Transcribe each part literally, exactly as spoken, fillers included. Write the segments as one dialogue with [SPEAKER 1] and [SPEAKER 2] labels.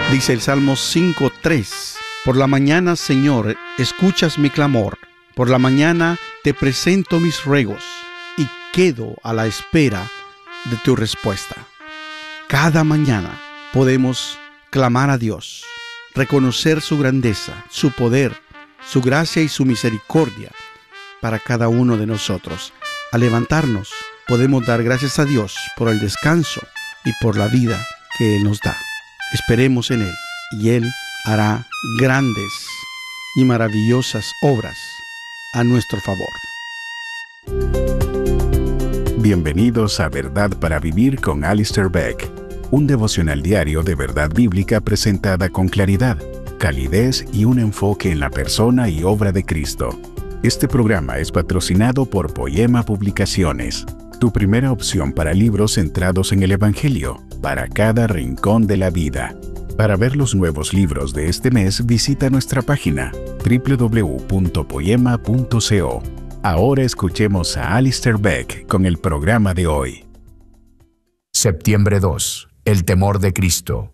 [SPEAKER 1] Dice el Salmo cinco tres. Por la mañana, Señor, escuchas mi clamor. Por la mañana te presento mis ruegos y quedo a la espera de tu respuesta. Cada mañana podemos clamar a Dios, reconocer su grandeza, su poder, su gracia y su misericordia para cada uno de nosotros. Al levantarnos, podemos dar gracias a Dios por el descanso y por la vida que Él nos da. Esperemos en Él y Él hará grandes y maravillosas obras a nuestro favor.
[SPEAKER 2] Bienvenidos a Verdad para Vivir con Alistair Begg, un devocional diario de verdad bíblica presentada con claridad, calidez y un enfoque en la persona y obra de Cristo. Este programa es patrocinado por Poema Publicaciones, tu primera opción para libros centrados en el Evangelio, para cada rincón de la vida. Para ver los nuevos libros de este mes, visita nuestra página doble u doble u doble u punto poema punto co. Ahora escuchemos a Alistair Begg con el programa de hoy.
[SPEAKER 3] Septiembre dos. El temor de Cristo.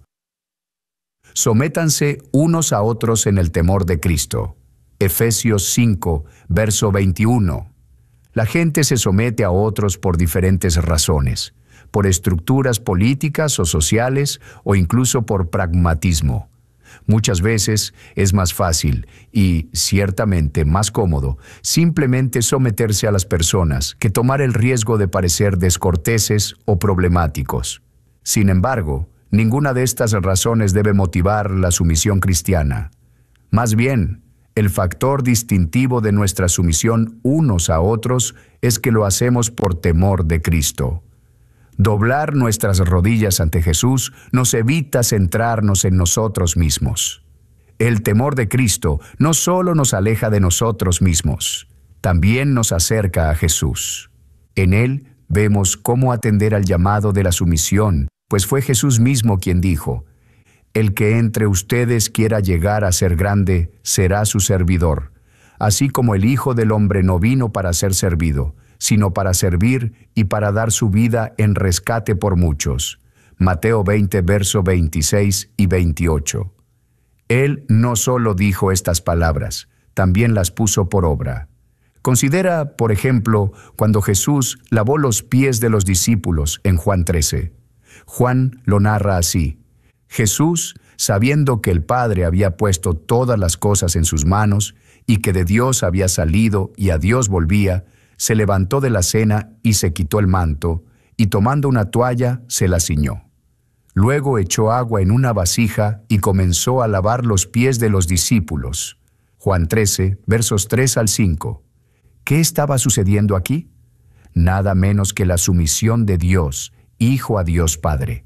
[SPEAKER 3] Sométanse unos a otros en el temor de Cristo. Efesios cinco, verso veintiuno. La gente se somete a otros por diferentes razones, por estructuras políticas o sociales o incluso por pragmatismo. Muchas veces es más fácil y, ciertamente, más cómodo simplemente someterse a las personas que tomar el riesgo de parecer descorteses o problemáticos. Sin embargo, ninguna de estas razones debe motivar la sumisión cristiana. Más bien, el factor distintivo de nuestra sumisión unos a otros es que lo hacemos por temor de Cristo. Doblar nuestras rodillas ante Jesús nos evita centrarnos en nosotros mismos. El temor de Cristo no solo nos aleja de nosotros mismos, también nos acerca a Jesús. En Él vemos cómo atender al llamado de la sumisión, pues fue Jesús mismo quien dijo: «El que entre ustedes quiera llegar a ser grande, será su servidor, así como el Hijo del Hombre no vino para ser servido, sino para servir y para dar su vida en rescate por muchos». Mateo veinte, verso veintiséis y veintiocho. Él no solo dijo estas palabras, también las puso por obra. Considera, por ejemplo, cuando Jesús lavó los pies de los discípulos en Juan trece. Juan lo narra así: Jesús, sabiendo que el Padre había puesto todas las cosas en sus manos y que de Dios había salido y a Dios volvía, se levantó de la cena y se quitó el manto, y tomando una toalla se la ciñó. Luego echó agua en una vasija y comenzó a lavar los pies de los discípulos. Juan trece, versos tres al cinco. ¿Qué estaba sucediendo aquí? Nada menos que la sumisión de Dios, Hijo a Dios Padre.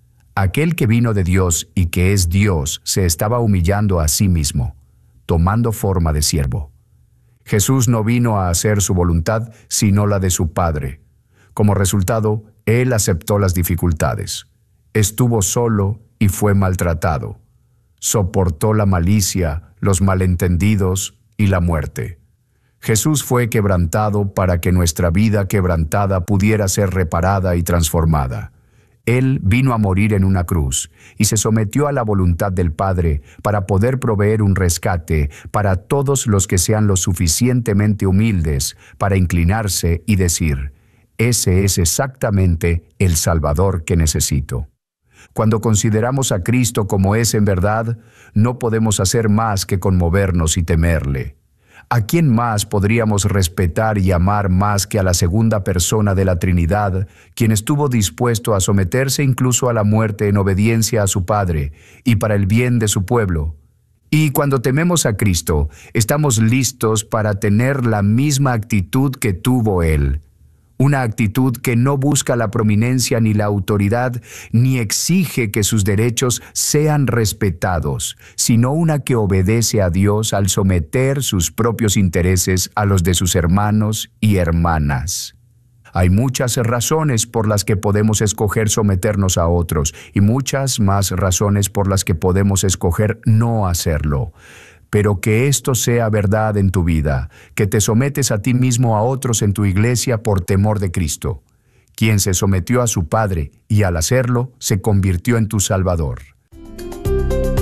[SPEAKER 3] Aquel que vino de Dios y que es Dios se estaba humillando a sí mismo, tomando forma de siervo. Jesús no vino a hacer su voluntad, sino la de su Padre. Como resultado, Él aceptó las dificultades. Estuvo solo y fue maltratado. Soportó la malicia, los malentendidos y la muerte. Jesús fue quebrantado para que nuestra vida quebrantada pudiera ser reparada y transformada. Él vino a morir en una cruz y se sometió a la voluntad del Padre para poder proveer un rescate para todos los que sean lo suficientemente humildes para inclinarse y decir: «Ese es exactamente el Salvador que necesito». Cuando consideramos a Cristo como es en verdad, no podemos hacer más que conmovernos y temerle. ¿A quién más podríamos respetar y amar más que a la segunda persona de la Trinidad, quien estuvo dispuesto a someterse incluso a la muerte en obediencia a su Padre y para el bien de su pueblo? Y cuando tememos a Cristo, estamos listos para tener la misma actitud que tuvo Él. Una actitud que no busca la prominencia ni la autoridad, ni exige que sus derechos sean respetados, sino una que obedece a Dios al someter sus propios intereses a los de sus hermanos y hermanas. Hay muchas razones por las que podemos escoger someternos a otros, y muchas más razones por las que podemos escoger no hacerlo. Pero que esto sea verdad en tu vida, que te sometes a ti mismo a otros en tu iglesia por temor de Cristo, quien se sometió a su Padre y al hacerlo se convirtió en tu Salvador.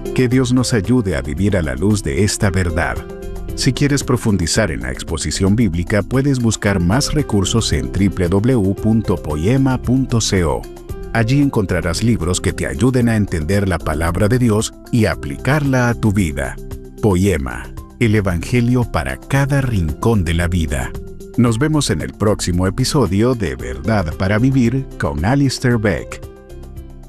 [SPEAKER 2] Que Dios nos ayude a vivir a la luz de esta verdad. Si quieres profundizar en la exposición bíblica, puedes buscar más recursos en doble u doble u doble u punto poema punto co. Allí encontrarás libros que te ayuden a entender la palabra de Dios y aplicarla a tu vida. Poema, el Evangelio para cada rincón de la vida. Nos vemos en el próximo episodio de Verdad para Vivir con Alistair Begg.